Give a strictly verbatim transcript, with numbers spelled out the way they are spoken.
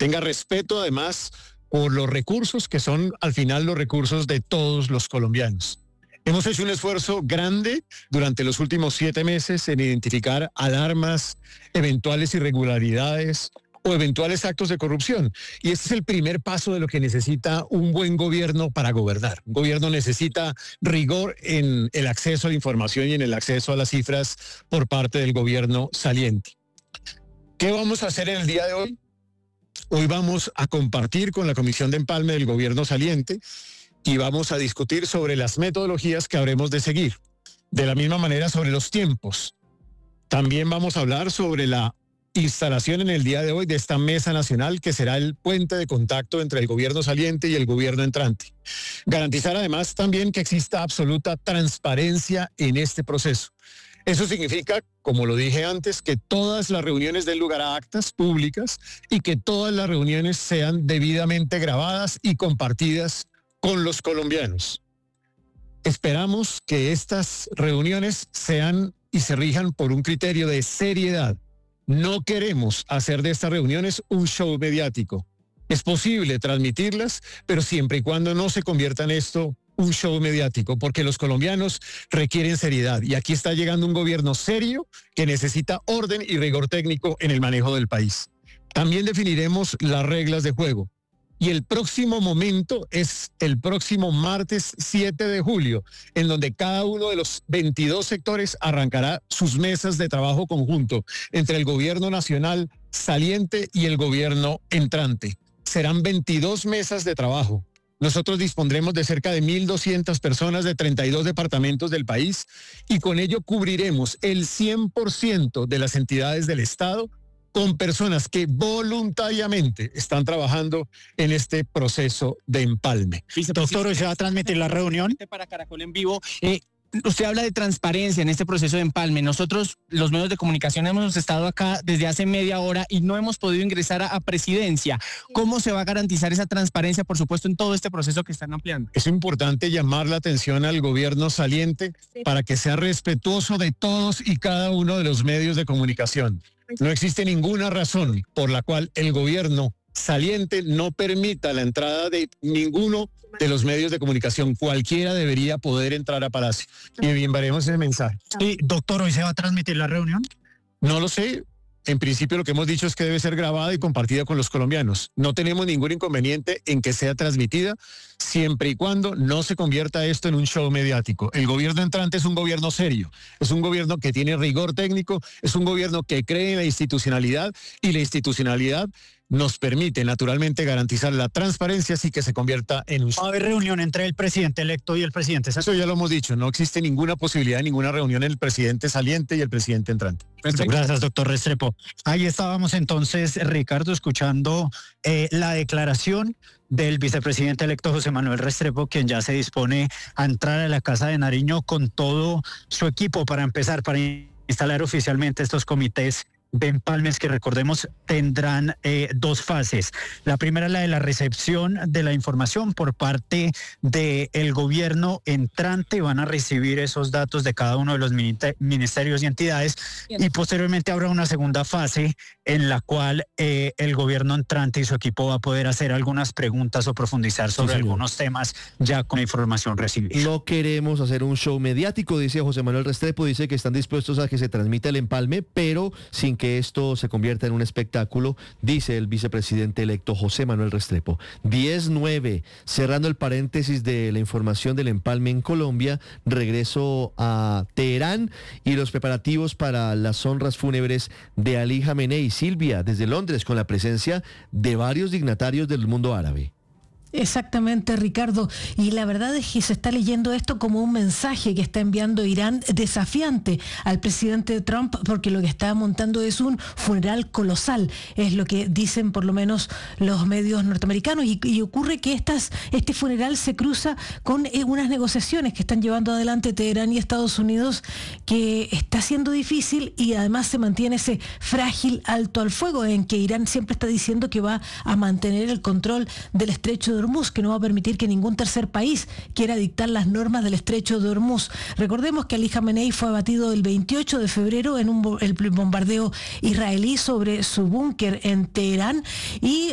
tenga respeto además por los recursos que son al final los recursos de todos los colombianos. Hemos hecho un esfuerzo grande durante los últimos siete meses en identificar alarmas, eventuales irregularidades o eventuales actos de corrupción. Y este es el primer paso de lo que necesita un buen gobierno para gobernar. Un gobierno necesita rigor en el acceso a la información y en el acceso a las cifras por parte del gobierno saliente. ¿Qué vamos a hacer en el día de hoy? Hoy vamos a compartir con la Comisión de Empalme del gobierno saliente y vamos a discutir sobre las metodologías que habremos de seguir. De la misma manera sobre los tiempos. También vamos a hablar sobre la instalación en el día de hoy de esta mesa nacional que será el puente de contacto entre el gobierno saliente y el gobierno entrante. Garantizar además también que exista absoluta transparencia en este proceso. Eso significa, como lo dije antes, que todas las reuniones den lugar a actas públicas y que todas las reuniones sean debidamente grabadas y compartidas con los colombianos. Esperamos que estas reuniones sean y se rijan por un criterio de seriedad. No queremos hacer de estas reuniones un show mediático. Es posible transmitirlas, pero siempre y cuando no se convierta en esto un show mediático, porque los colombianos requieren seriedad. Y aquí está llegando un gobierno serio que necesita orden y rigor técnico en el manejo del país. También definiremos las reglas de juego. Y el próximo momento es el próximo martes siete de julio, en donde cada uno de los veintidós sectores arrancará sus mesas de trabajo conjunto entre el gobierno nacional saliente y el gobierno entrante. Serán veintidós mesas de trabajo. Nosotros dispondremos de cerca de mil doscientas personas de treinta y dos departamentos del país y con ello cubriremos el cien por ciento de las entidades del Estado con personas que voluntariamente están trabajando en este proceso de empalme. Doctor, ¿hoy se va a transmitir la reunión? Para Caracol en Vivo, eh, usted habla de transparencia en este proceso de empalme. Nosotros, los medios de comunicación, hemos estado acá desde hace media hora y no hemos podido ingresar a, a presidencia. ¿Cómo se va a garantizar esa transparencia, por supuesto, en todo este proceso que están ampliando? Es importante llamar la atención al gobierno saliente para que sea respetuoso de todos y cada uno de los medios de comunicación. No existe ninguna razón por la cual el gobierno saliente no permita la entrada de ninguno de los medios de comunicación. Cualquiera debería poder entrar a Palacio. Y bien, veremos ese mensaje. Sí, doctor, ¿hoy se va a transmitir la reunión? No lo sé. En principio lo que hemos dicho es que debe ser grabada y compartida con los colombianos. No tenemos ningún inconveniente en que sea transmitida, siempre y cuando no se convierta esto en un show mediático. El gobierno entrante es un gobierno serio, es un gobierno que tiene rigor técnico, es un gobierno que cree en la institucionalidad y la institucionalidad nos permite naturalmente garantizar la transparencia sin que se convierta en un... ¿Va a haber reunión entre el presidente electo y el presidente saliente? Eso ya lo hemos dicho, no existe ninguna posibilidad de ninguna reunión entre el presidente saliente y el presidente entrante. Perfecto. Gracias, doctor Restrepo. Ahí estábamos entonces, Ricardo, escuchando eh, la declaración del vicepresidente electo José Manuel Restrepo, quien ya se dispone a entrar a la Casa de Nariño con todo su equipo para empezar, para instalar oficialmente estos comités de empalmes que, recordemos, tendrán eh, dos fases. La primera, la de la recepción de la información por parte del gobierno entrante. Van a recibir esos datos de cada uno de los ministerios y entidades. Y posteriormente habrá una segunda fase en la cual eh, el gobierno entrante y su equipo va a poder hacer algunas preguntas o profundizar sobre sí, algunos temas ya con la información recibida. No queremos hacer un show mediático, dice José Manuel Restrepo. Dice que están dispuestos a que se transmita el empalme, pero sin que que esto se convierta en un espectáculo, dice el vicepresidente electo José Manuel Restrepo. diez nueve, cerrando el paréntesis de la información del empalme en Colombia, regreso a Teherán y los preparativos para las honras fúnebres de Ali Jamenei. Silvia, desde Londres, con la presencia de varios dignatarios del mundo árabe. Exactamente, Ricardo, y la verdad es que se está leyendo esto como un mensaje que está enviando Irán desafiante al presidente Trump, porque lo que está montando es un funeral colosal, es lo que dicen por lo menos los medios norteamericanos, y, y ocurre que estas, este funeral se cruza con eh, unas negociaciones que están llevando adelante Teherán y Estados Unidos, que está siendo difícil, y además se mantiene ese frágil alto al fuego en que Irán siempre está diciendo que va a mantener el control del estrecho de Hormuz, que no va a permitir que ningún tercer país quiera dictar las normas del estrecho de Hormuz. Recordemos que Ali Jamenei fue abatido el veintiocho de febrero en un el bombardeo israelí sobre su búnker en Teherán, y